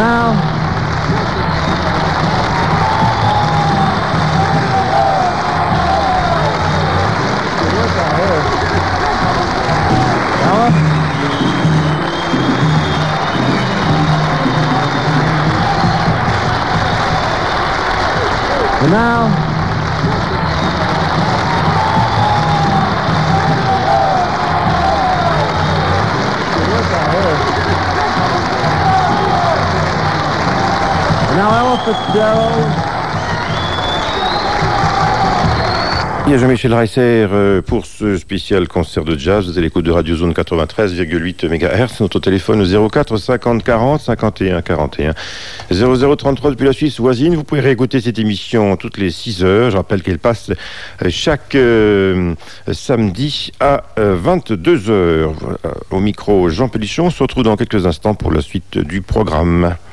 now. Now. Now Ella Fitzgerald. Il y a Jean-Michel Reiser pour ce spécial concert de jazz. Vous êtes à l'écoute de Radio Zone 93,8 MHz. Notre téléphone 04 50 40 51 41 00 33 depuis la Suisse voisine. Vous pouvez réécouter cette émission toutes les 6 heures. Je rappelle qu'elle passe chaque samedi à 22 heures. Au micro, Jean Pélichon. On se retrouve dans quelques instants pour la suite du programme.